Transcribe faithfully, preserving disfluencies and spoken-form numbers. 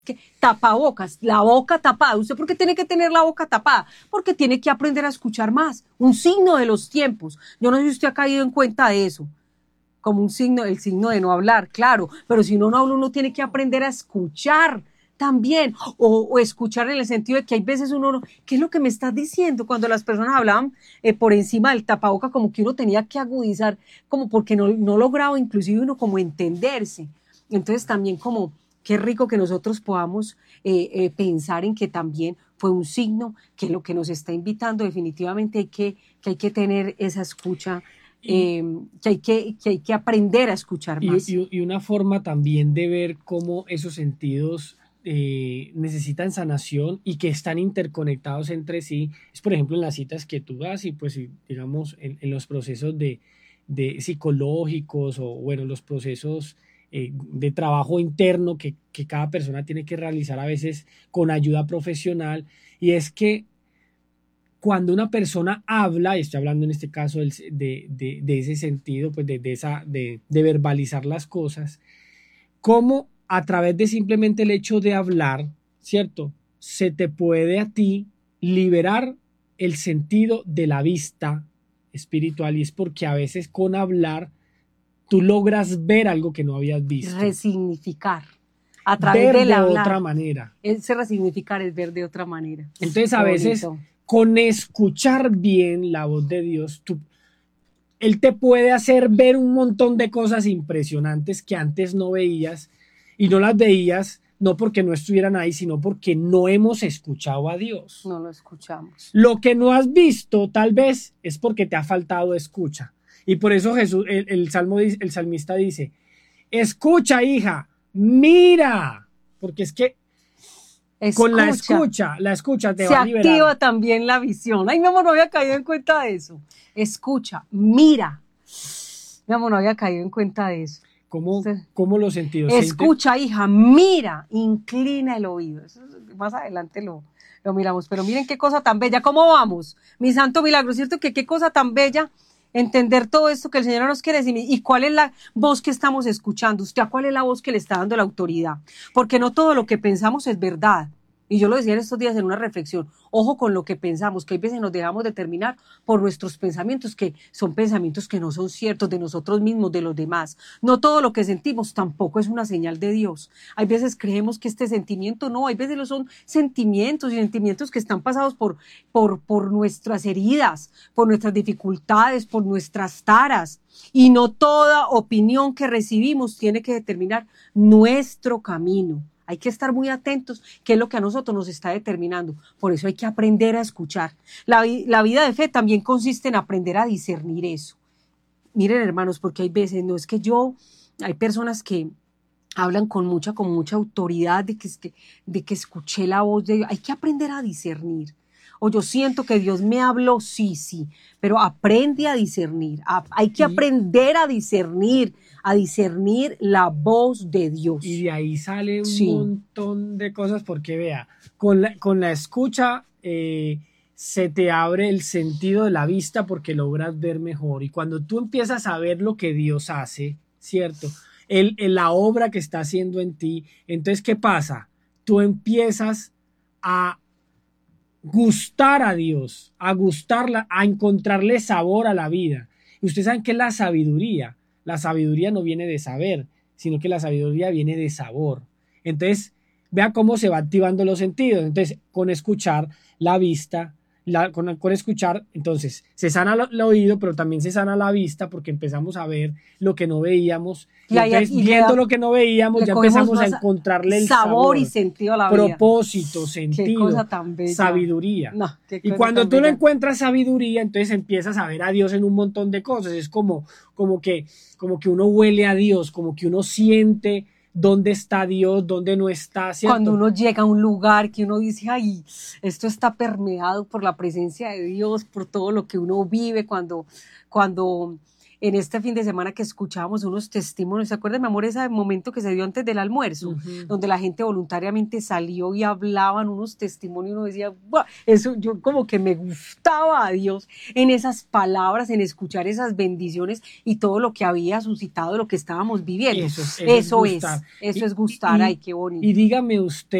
que tapabocas, la boca tapada. ¿Usted por qué tiene que tener la boca tapada? Porque tiene que aprender a escuchar más. Un signo de los tiempos. Yo no sé si usted ha caído en cuenta de eso. Como un signo, el signo de no hablar, claro. Pero si uno no habla, uno tiene que aprender a escuchar también. O, o escuchar en el sentido de que hay veces uno no, ¿qué es lo que me estás diciendo? Cuando las personas hablaban eh, por encima del tapaboca, como que uno tenía que agudizar, como porque no, no lograba inclusive uno como entenderse. Entonces también como qué rico que nosotros podamos eh, eh, pensar en que también fue un signo que lo que nos está invitando definitivamente hay que, que, hay que tener esa escucha, Y, eh, que, hay que, que hay que aprender a escuchar y, más. y- y una forma también de ver cómo esos sentidos eh, necesitan sanación y que están interconectados entre sí es, por ejemplo, en las citas que tú das y pues, y, digamos, en, en los procesos de, de psicológicos o, bueno, los procesos eh, de trabajo interno que, que cada persona tiene que realizar a veces con ayuda profesional. Y es que cuando una persona habla, y estoy hablando en este caso del- de, de- de ese sentido, pues de, de esa, de, de verbalizar las cosas, cómo a través de simplemente el hecho de hablar, ¿cierto? Se te puede a ti liberar el sentido de la vista espiritual, y es porque a veces con hablar tú logras ver algo que no habías visto, Resignificar a través ver del de otra hablar. manera. Ese resignificar es ver de otra manera. Entonces Qué a veces bonito. con escuchar bien la voz de Dios, tú él te puede hacer ver un montón de cosas impresionantes que antes no veías y no las veías no porque no estuvieran ahí, sino porque no hemos escuchado a Dios. No lo escuchamos. Lo que no has visto tal vez es porque te ha faltado escucha. Y por eso Jesús, el, el, salmo, el salmista dice, escucha hija, mira, porque es que con la Escucha. escucha, la escucha te Se va a liberar. activa también la visión. Ay, mi amor, no había caído en cuenta de eso. Escucha, mira. Mi amor, no había caído en cuenta de eso. ¿Cómo, Usted, cómo los sentidos? ¿Siente? escucha, hija, mira, inclina el oído. Eso más adelante lo, lo miramos. Pero miren qué cosa tan bella. ¿Cómo vamos? Mi santo milagro, ¿cierto? Que qué cosa tan bella entender todo esto que el Señor nos quiere decir. ¿Y cuál es la voz que estamos escuchando? ¿Usted a cuál es la voz que le está dando la autoridad? Porque no todo lo que pensamos es verdad. Y yo lo decía en estos días en una reflexión, ojo con lo que pensamos, que hay veces nos dejamos determinar por nuestros pensamientos, que son pensamientos que no son ciertos de nosotros mismos, de los demás. No todo lo que sentimos tampoco es una señal de Dios. Hay veces creemos que este sentimiento no, hay veces lo son sentimientos y sentimientos que están pasados por, por, por nuestras heridas, por nuestras dificultades, por nuestras taras. Y no toda opinión que recibimos tiene que determinar nuestro camino. Hay que estar muy atentos, qué es lo que a nosotros nos está determinando. Por eso hay que aprender a escuchar. La, la vida de fe también consiste en aprender a discernir eso. Miren, hermanos, porque hay veces, no es que yo, hay personas que hablan con mucha, con mucha autoridad de que, de que escuché la voz de Dios. Hay que aprender a discernir. O yo siento que Dios me habló, sí, sí, pero aprende a discernir. Hay que Y, aprender a discernir, a discernir la voz de y Dios. de ahí sale un Sí. montón de cosas porque vea, con la, con la escucha eh, se te abre el sentido de la vista porque logras ver mejor y cuando tú empiezas a ver lo que Dios hace, ¿cierto? El, el, la obra que está haciendo en ti, entonces ¿qué pasa? Tú empiezas a gustar a Dios, a gustarla, a encontrarle sabor a la vida. Y ustedes saben que la sabiduría, la sabiduría no viene de saber, sino que la sabiduría viene de sabor. Entonces, vea cómo se va activando los sentidos. Entonces, con escuchar, la vista, la, con, con escuchar, entonces se sana el oído, pero también se sana la vista porque empezamos a ver lo que no veíamos. Y, Y, ahí, entonces, y le, viendo da, lo que no veíamos, le ya cogemos empezamos a más encontrarle el sabor y sabor, sentido a la vida. propósito, Qué sentido, cosa tan bella. sabiduría. No, qué Y cosa cuando tan tú le bella. encuentras sabiduría, entonces empiezas a ver a Dios en un montón de cosas. Es como, como, que, como que uno huele a Dios, como que uno siente dónde está Dios, dónde no está, Cuando ¿cierto? uno llega a un lugar que uno dice, ay, esto está permeado por la presencia de Dios, por todo lo que uno vive, cuando, cuando en este fin de semana que escuchábamos unos testimonios, ¿se acuerda, mi amor, ese momento que se dio antes del almuerzo? Uh-huh. Donde la gente voluntariamente salió y hablaban unos testimonios, uno decía, ¡buah! Eso yo como que me gustaba a Dios en esas palabras, en escuchar esas bendiciones y todo lo que había suscitado, lo que estábamos viviendo. Eso, eso, eso es, es, eso y, es gustar, y, ay, qué bonito. Y dígame usted,